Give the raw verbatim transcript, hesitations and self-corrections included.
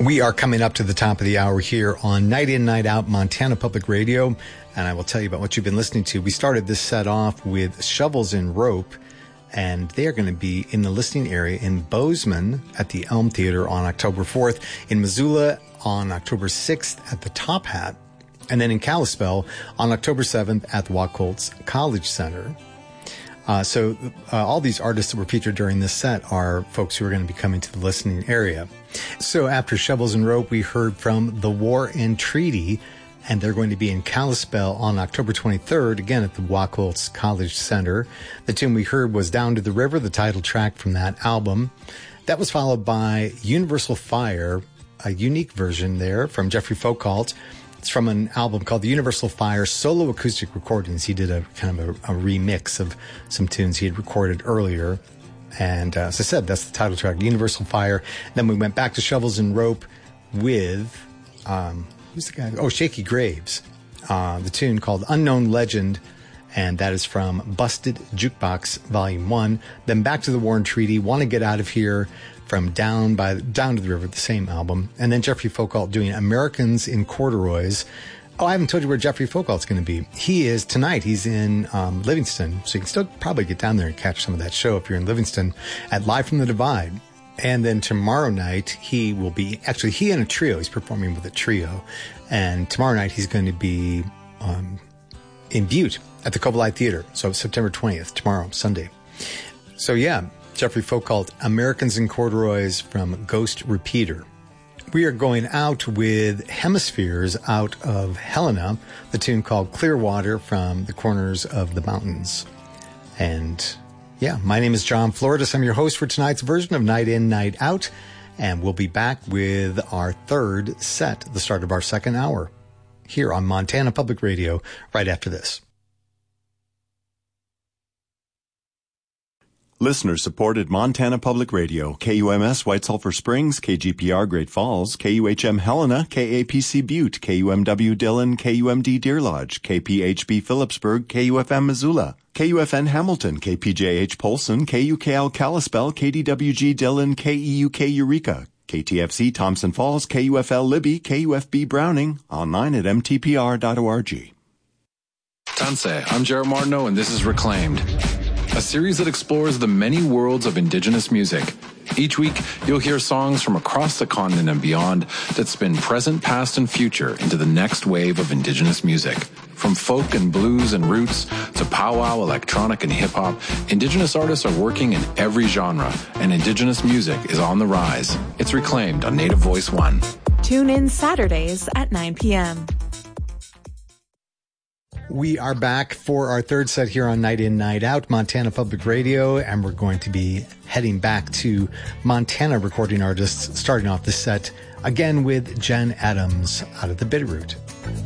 We are coming up to the top of the hour here on Night In, Night Out, Montana Public Radio, and I will tell you about what you've been listening to. We started this set off with Shovels and Rope, and they are going to be in the listening area in Bozeman at the Elm Theater on October fourth, in Missoula on October sixth at the Top Hat, and then in Kalispell on October seventh at the Wacholtz College Center. Uh, so uh, all these artists that were featured during this set are folks who are going to be coming to the listening area. So after Shovels and Rope, we heard from The War and Treaty, and they're going to be in Kalispell on October twenty-third, again at the Wacholtz College Center. The tune we heard was Down to the River, the title track from that album. That was followed by Universal Fire, a unique version there from Jeffrey Foucault. It's from an album called the Universal Fire Solo Acoustic Recordings. He did a kind of a, a remix of some tunes he had recorded earlier. And uh, as I said, that's the title track, Universal Fire. Then we went back to Shovels and Rope with, um, who's the guy? Oh, Shaky Graves. Uh, the tune called Unknown Legend, and that is from Busted Jukebox Volume one. Then back to the War and Treaty, Want to Get Out of Here, from Down by Down to the River, the same album. And then Jeffrey Foucault doing Americans in Corduroys. Oh, I haven't told you where Jeffrey Foucault's going to be. He is tonight. He's in um, Livingston, so you can still probably get down there and catch some of that show if you're in Livingston at Live from the Divide. And then tomorrow night, he will be, actually, he and a trio. He's performing with a trio. And tomorrow night, he's going to be um, in Butte at the Covalite Theater. So September twentieth, tomorrow, Sunday. So yeah, Jeffrey Foucault, Americans in Corduroys from Ghost Repeater. We are going out with Hemispheres out of Helena, the tune called Clearwater from the Corners of the Mountains. And yeah, my name is John Floridas. I'm your host for tonight's version of Night In, Night Out. And we'll be back with our third set, the start of our second hour, here on Montana Public Radio, right after this. Listener-supported Montana Public Radio, K U M S White Sulphur Springs, K G P R Great Falls, K U H M Helena, K A P C Butte, K U M W Dillon, K U M D Deer Lodge, K P H B Phillipsburg, K U F M Missoula, K U F N Hamilton, K P J H Polson, K U K L Kalispell, K D W G Dillon, K E U K Eureka, K T F C Thompson Falls, K U F L Libby, K U F B Browning, online at m t p r dot org. Tanse, I'm Jared Martineau, and this is Reclaimed, a series that explores the many worlds of indigenous music. Each week, you'll hear songs from across the continent and beyond that spin present, past, and future into the next wave of indigenous music. From folk and blues and roots to powwow, electronic, and hip-hop, indigenous artists are working in every genre, and indigenous music is on the rise. It's Reclaimed on Native Voice One. Tune in Saturdays at nine p.m. We are back for our third set here on Night In, Night Out, Montana Public Radio, and we're going to be heading back to Montana recording artists, starting off the set again with Jen Adams out of the Bitterroot.